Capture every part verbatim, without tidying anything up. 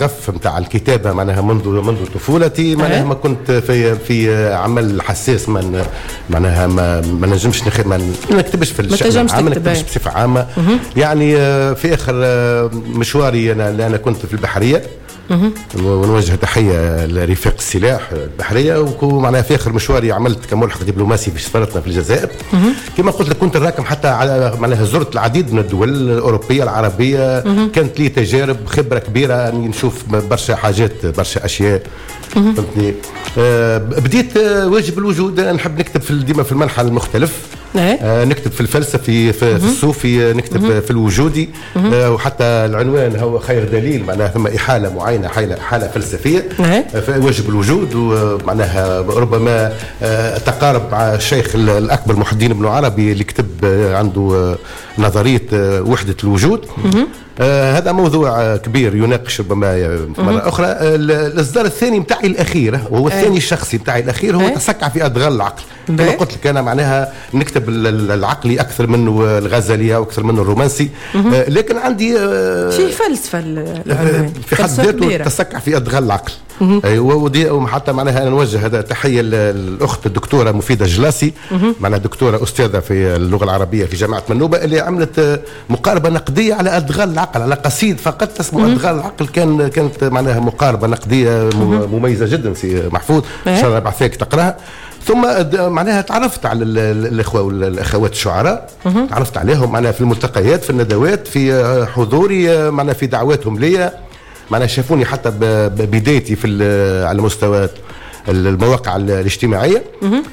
الشغف نتاع الكتابه معناها منذ منذ طفولتي. معناها ما كنت في في عمل حساس من معناها ما, ما نجمش نخ... ما نكتبش في الشأن العام، ما نكتبش بصفه عامه. يعني في اخر مشواري انا اللي انا كنت في البحريه، ونوجه تحيه لرفاق السلاح البحريه، ومعناها في اخر مشواري عملت كملحق دبلوماسي في سفارتنا في الجزائر. كما قلت لك كنت راكم حتى على معناها زرت العديد من الدول الاوروبيه العربيه. كانت لي تجارب خبره كبيره اني نشوف برشا حاجات برشا اشياء. فهمتني. آه بديت آه واجب الوجود نحب نكتب في ديما في المنحى المختلف. آه نكتب في الفلسفي في, في الصوفي، نكتب مه. في الوجودي. آه وحتى العنوان هو خير دليل، معناها ثم إحالة معينة، حالة, حالة فلسفية آه في واجب الوجود. ومعناها ربما آه تقارب مع الشيخ الأكبر محي الدين ابن عربي اللي كتب آه عنده آه نظرية آه وحدة الوجود. آه هذا موضوع كبير يناقش ربما مرة أخرى. آه الإصدار الثاني متاعي الأخير وهو الثاني الشخصي متاعي الأخير هو تسكع في أدغال العقل. كما قلت لك أنا معناها نكتب العقلي أكثر منه الغزالية وأكثر منه الرومانسي. آه لكن عندي آه شيء فلسفة في حد ذاته تسكع في أدغال العقل. أيوة. ودي وحتى معناها أنا نوجه هذا تحية للأخت الدكتورة مفيدة جلاسي، معناها دكتورة أستاذة في اللغة العربية في جامعة منوبة، اللي عملت مقاربة نقدية على أدغال العقل، على قصيد فقط اسمه أدغال العقل. كان كانت معناها مقاربة نقدية مميزة جدا سي محفوظ، إن شاء الله بعثاك تقراها. ثم معناها تعرفت على الاخوه والاخوات الشعراء، تعرفت عليهم معناها في الملتقيات، في الندوات، في حضوري معناها في دعواتهم ليا. معناها شافوني حتى بدايتي في على مستوى المواقع الاجتماعيه.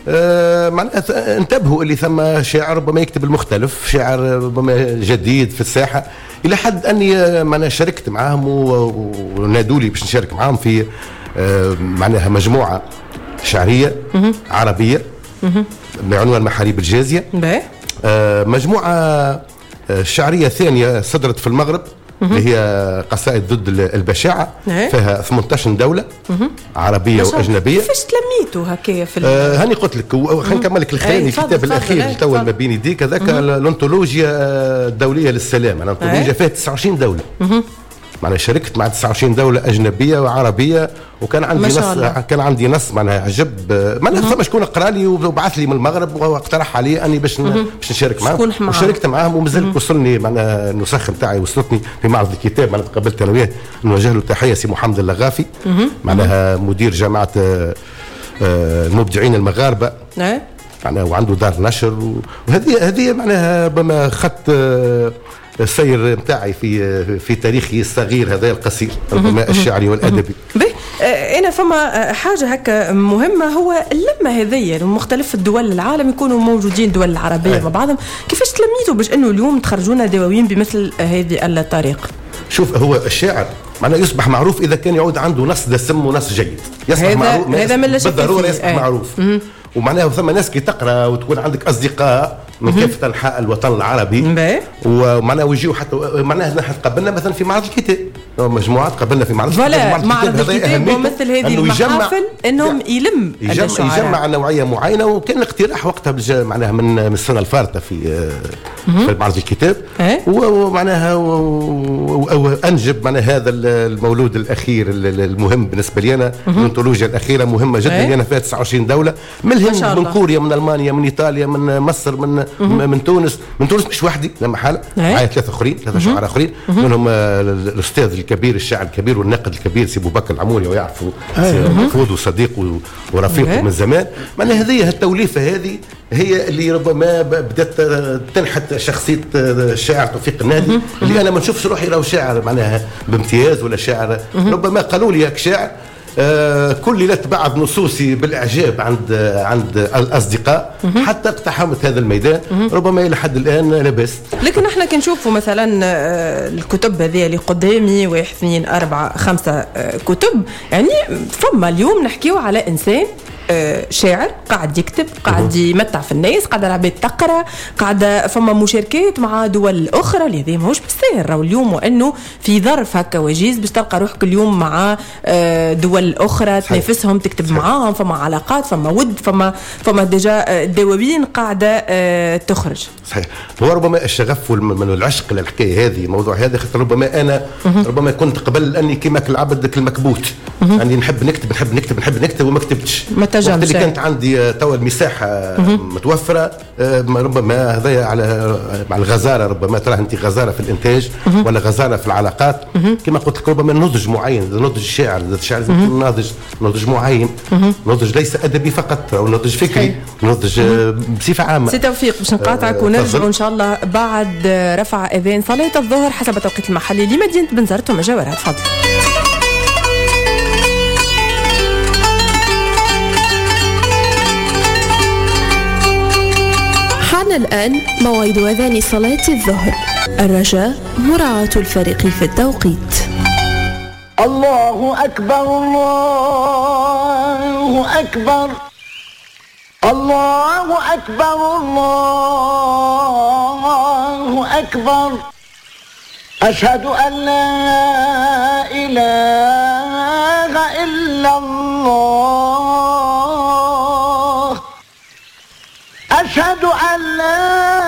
آه معناها انتبهوا اللي ثم شاعر ربما يكتب المختلف، شاعر ربما جديد في الساحه، الى حد اني معناها شاركت معاهم ونادوا لي باش نشارك معاهم في آه معناها مجموعه شعريه عربيه بعنوان محاريب الجازيه. آه مجموعه آه شعريه ثانيه صدرت في المغرب اللي هي قصائد ضد البشاعة، فيها ثمانية عشر دولة عربية وأجنبية. كيفاش تلميتوا هكايا في آه هاني قلت لك خلينا نكمل لك الخياني الكتاب الأخير توا ما بين يديك هذاك الأنطولوجيا الدولية للسلام. أنا أنطولوجيا فيها تسعة وعشرين دولة. معناها شاركت مع تسعة وعشرين دولة أجنبية وعربية، وكان عندي نص كان عندي نص معناها عجب معناها ثم شكون قرا لي وبعث لي من المغرب واقترح علي اني باش باش نشارك معهم، وشاركت معهم ومازال وصلني معناها النسخ نتاعي وصلتني في معرض الكتاب. معناها تقبلت انا وياه، نوجه له تحيه سي محمد اللغافي معناها مدير جامعه المبدعين المغاربه معناها وعنده دار نشر، وهذه هذه معناها ربما خط السير نتاعي في في تاريخي الصغير هذا القصير ربما الشعري والادبي. انا فما حاجه هكا مهمه، هو اللمه هذيا ومختلف الدول العالم يكونوا موجودين دول العربيه مع بعضهم، كيفاش تلميتوا باش انه اليوم تخرجونا دواوين بمثل هذه الطريقه؟ شوف هو الشاعر معناه يصبح معروف اذا كان يعود عنده نص دسم ونص جيد، يصبح معروف هذا من بالضروره يصبح أي. معروف. ومعناه ثم ناس كي تقرا وتكون عندك اصدقاء من كافه انحاء الوطن العربي، ومعناه ويجيو حتى معناه نحن تقبلنا مثلا في معرض الكتاب، مجموعه تقبلنا في معرض الكتاب. معرض الكتاب ومثل هذه المحافل انهم يلم يجمع, يجمع نوعيه معينه. وكان اقتراح وقتها معناها من من السنه الفارطه في في معرض الكتاب، ومعناها وانجب معناها هذا المولود الاخير المهم بالنسبه لي انا. الانطولوجيا الاخيره مهمه جدا لان فيها تسعة وعشرين دوله، منهم من كوريا، من المانيا، من ايطاليا، من مصر، من من تونس. من تونس مش وحدي لما حاله معايا ثلاثه اخرين، ثلاثه شعراء اخرين، منهم الاستاذ الكبير الشاعر الكبير والناقد الكبير سي ابو بكر العموري، ويعرفوا محفوظ وصديق ورفيق من زمان. معناها هذه التوليفه هذه هي اللي ربما بدات تنحت شخصيه الشاعر توفيق النادي، اللي انا ما نشوفش روحي راهو شاعر معناها بامتياز ولا شاعر. ربما قالوا لي ياك شاعر. آه كل ليلة بعض نصوصي بالإعجاب عند عند الأصدقاء حتى اقتحمت هذا الميدان، ربما إلى حد الآن لا بأس. لكن احنا كنشوفوا مثلا الكتب هذه اللي قدامي واحد اثنين أربعة خمسة كتب، يعني فما اليوم نحكيو على إنسان شاعر قاعد يكتب، قاعد يمتع في الناس، قاعد العباد تقرا، قاعد فما مشاركات مع دول اخرى اللي هذا ماهوش بالساهل. راهو اليوم وانه في ظرف هكا وجيز باش تلقى روحك اليوم مع دول اخرى تنافسهم، تكتب معاهم، فما علاقات، فما ود، فما فما ديجا دواوين قاعده تخرج. صحيح. هو ربما الشغف والعشق للحكايه هذه، موضوع هذا، خاطر ربما انا ربما كنت قبل اني كيما العبد المكبوت، يعني نحب نكتب نحب نكتب نحب نكتب وما كتبتش. وقت اللي كانت عندي توا المساحه متوفره، ربما هذايا على مع الغزاره، ربما ترى انت غزاره في الانتاج ولا غزاره في العلاقات، كما قلت لك ربما نضج معين، نضج شاعر، الشاعر لازم ناضج، نضج معين، نضج ليس ادبي فقط او نضج فكري، نضج بصفه عامه. سي توفيق باش نقاطعك ونرجعوا ان شاء الله بعد رفع اذان صلاه الظهر حسب التوقيت المحلي لمدينه بنزرت ومجاورها. تفضل. حان الآن موعد أذان صلاة الظهر. الرجاء مراعاة الفريق في التوقيت. الله أكبر الله أكبر الله أكبر الله أكبر أشهد أن لا إله إلا الله أشهد أن لا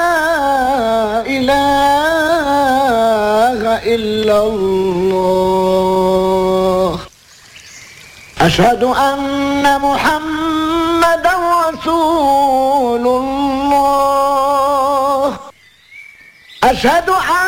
إله إلا الله أشهد أن محمدا رسول الله أشهد أن